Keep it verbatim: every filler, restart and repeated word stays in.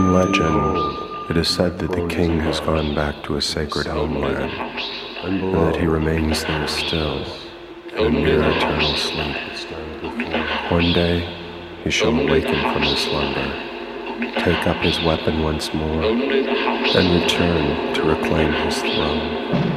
In legend, it is said that the king has gone back to his sacred homeland, and that he remains there still, in a near eternal sleep. One day, he shall awaken from his slumber, take up his weapon once more, and return to reclaim his throne.